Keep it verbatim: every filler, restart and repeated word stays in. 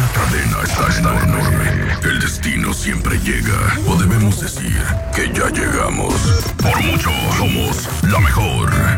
La cadena está enorme. El destino siempre llega. O debemos decir que ya llegamos. Por mucho, somos la mejor.